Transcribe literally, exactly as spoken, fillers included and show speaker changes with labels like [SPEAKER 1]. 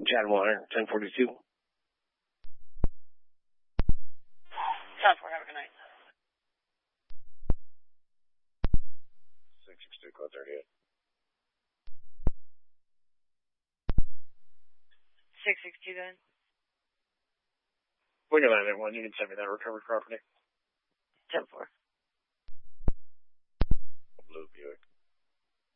[SPEAKER 1] Chad Water, ten forty-two.
[SPEAKER 2] Chad four, have a good night.
[SPEAKER 1] six six two, code thirty-eight.
[SPEAKER 2] six six two, then.
[SPEAKER 1] Look at that, everyone. You can send me that recovered property.
[SPEAKER 2] ten four.
[SPEAKER 1] Blue Buick.